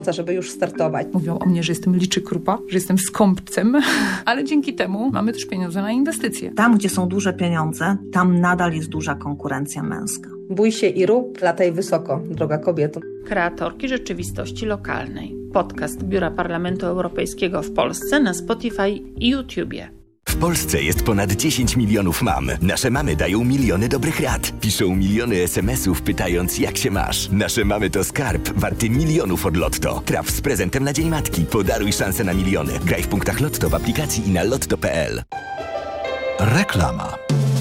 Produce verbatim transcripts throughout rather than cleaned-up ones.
żeby już startować. Mówią o mnie, że jestem liczy krupa, że jestem skąpcem, ale dzięki temu mamy też pieniądze na inwestycje. Tam, gdzie są duże pieniądze, tam nadal jest duża konkurencja męska. Bój się i rób, lataj wysoko, droga kobieto. Kreatorki rzeczywistości lokalnej. Podcast Biura Parlamentu Europejskiego w Polsce na Spotify i YouTubie. W Polsce jest ponad dziesięć milionów mam. Nasze mamy dają miliony dobrych rad. Piszą miliony es em esów pytając, jak się masz. Nasze mamy to skarb warty milionów od Lotto. Traf z prezentem na Dzień Matki. Podaruj szansę na miliony. Graj w punktach Lotto w aplikacji i na lotto kropka pe el. Reklama.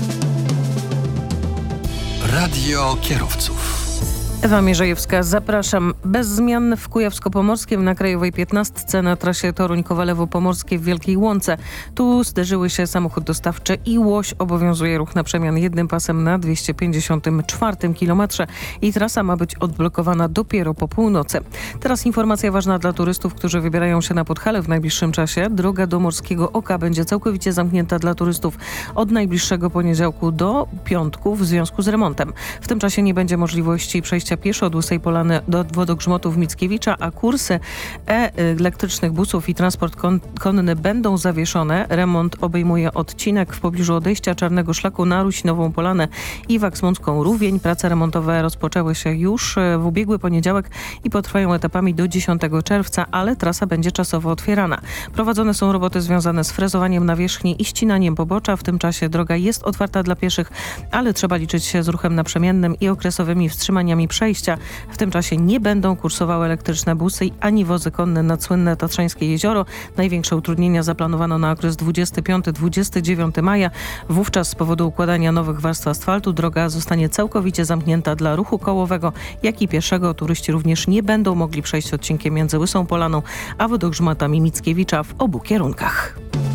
Radio kierowców. Ewa Mierzejewska, zapraszam. Bez zmian w Kujawsko-Pomorskim na Krajowej piętnastce na trasie Toruń-Kowalewo-Pomorskie w Wielkiej Łące. Tu zderzyły się samochód dostawczy i Łoś. Obowiązuje ruch na przemian jednym pasem na dwieście pięćdziesiątym czwartym kilometrze i trasa ma być odblokowana dopiero po północy. Teraz informacja ważna dla turystów, którzy wybierają się na Podhale w najbliższym czasie. Droga do Morskiego Oka będzie całkowicie zamknięta dla turystów od najbliższego poniedziałku do piątku w związku z remontem. W tym czasie nie będzie możliwości przejścia pieszo od Łysej Polany do wodogrzmotów Mickiewicza, a kursy elektrycznych busów i transport kon- konny będą zawieszone. Remont obejmuje odcinek w pobliżu odejścia Czarnego Szlaku na Ruś, Nową Polanę i Waksmundzką Rówień. Prace remontowe rozpoczęły się już w ubiegły poniedziałek i potrwają etapami do dziesiątego czerwca, ale trasa będzie czasowo otwierana. Prowadzone są roboty związane z frezowaniem nawierzchni i ścinaniem pobocza. W tym czasie droga jest otwarta dla pieszych, ale trzeba liczyć się z ruchem naprzemiennym i okresowymi wstrzymaniami przejścia. W tym czasie nie będą kursowały elektryczne busy ani wozy konne nad słynne Tatrzańskie Jezioro. Największe utrudnienia zaplanowano na okres dwudziestego piątego do dwudziestego dziewiątego maja. Wówczas z powodu układania nowych warstw asfaltu droga zostanie całkowicie zamknięta dla ruchu kołowego, jak i pieszego. Turyści również nie będą mogli przejść odcinkiem między Łysą Polaną a wodogrzmotami Mickiewicza w obu kierunkach.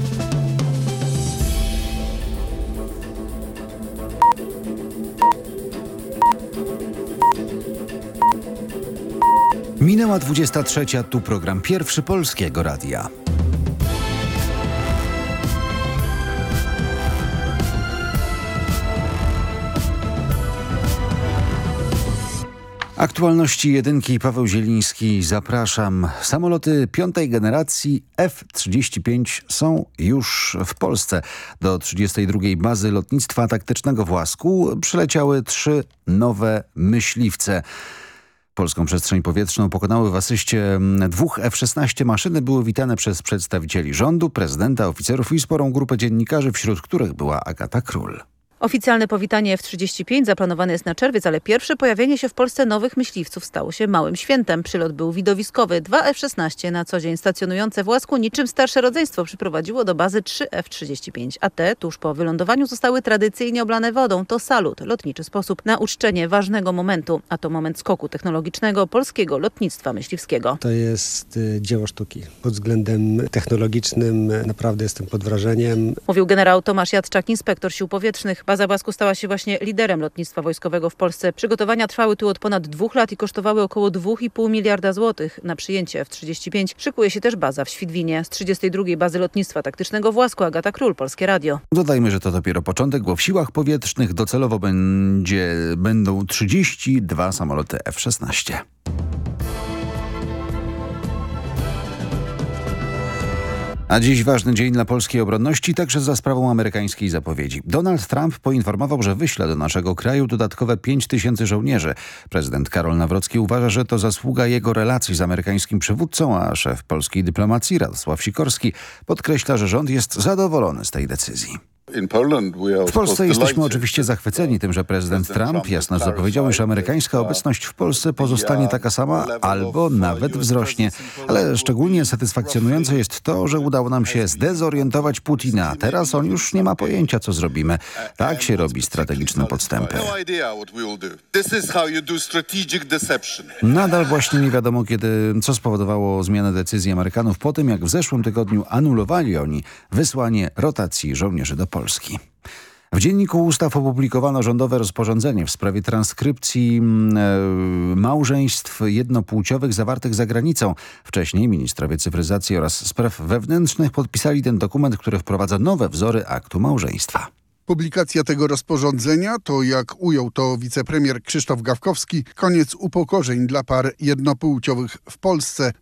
Minęła dwudziesta trzecia, tu program Pierwszy Polskiego Radia. Aktualności jedynki, Paweł Zieliński, zapraszam. Samoloty piątej generacji F trzydzieści pięć są już w Polsce. Do trzydziestej drugiej bazy lotnictwa taktycznego w Łasku przyleciały trzy nowe myśliwce. Polską przestrzeń powietrzną pokonały w asyście dwóch F szesnaście. Maszyny były witane przez przedstawicieli rządu, prezydenta, oficerów i sporą grupę dziennikarzy, wśród których była Agata Król. Oficjalne powitanie F trzydzieści pięć zaplanowane jest na czerwiec, ale pierwsze pojawienie się w Polsce nowych myśliwców stało się małym świętem. Przylot był widowiskowy. Dwa F szesnaście na co dzień stacjonujące w Łasku niczym starsze rodzeństwo przyprowadziło do bazy trzy F trzydzieści pięć, a te tuż po wylądowaniu zostały tradycyjnie oblane wodą. To salut, lotniczy sposób na uczczenie ważnego momentu, a to moment skoku technologicznego polskiego lotnictwa myśliwskiego. To jest y, dzieło sztuki. Pod względem technologicznym naprawdę jestem pod wrażeniem. Mówił generał Tomasz Jadczak, inspektor sił powietrznych. Baza w Łasku stała się właśnie liderem lotnictwa wojskowego w Polsce. Przygotowania trwały tu od ponad dwóch lat i kosztowały około dwa i pół miliarda złotych. Na przyjęcie F trzydzieści pięć szykuje się też baza w Świdwinie. Z trzydziestej drugiej bazy lotnictwa taktycznego w Łasku Agata Król, Polskie Radio. Dodajmy, że to dopiero początek, bo w siłach powietrznych docelowo będzie, będą trzydzieści dwa samoloty F szesnaście. A dziś ważny dzień dla polskiej obronności, także za sprawą amerykańskiej zapowiedzi. Donald Trump poinformował, że wyśle do naszego kraju dodatkowe pięć tysięcy żołnierzy. Prezydent Karol Nawrocki uważa, że to zasługa jego relacji z amerykańskim przywódcą, a szef polskiej dyplomacji Radosław Sikorski podkreśla, że rząd jest zadowolony z tej decyzji. W Polsce jesteśmy oczywiście zachwyceni tym, że prezydent Trump jasno zapowiedział, iż amerykańska obecność w Polsce pozostanie taka sama albo nawet wzrośnie. Ale szczególnie satysfakcjonujące jest to, że udało nam się zdezorientować Putina. A teraz on już nie ma pojęcia, co zrobimy. Tak się robi strategiczne podstępy. Nadal właśnie nie wiadomo, kiedy, co spowodowało zmianę decyzji Amerykanów po tym, jak w zeszłym tygodniu anulowali oni wysłanie rotacji żołnierzy do Polski. W Dzienniku Ustaw opublikowano rządowe rozporządzenie w sprawie transkrypcji e, małżeństw jednopłciowych zawartych za granicą. Wcześniej ministrowie cyfryzacji oraz spraw wewnętrznych podpisali ten dokument, który wprowadza nowe wzory aktu małżeństwa. Publikacja tego rozporządzenia to, jak ujął to wicepremier Krzysztof Gawkowski, koniec upokorzeń dla par jednopłciowych w Polsce.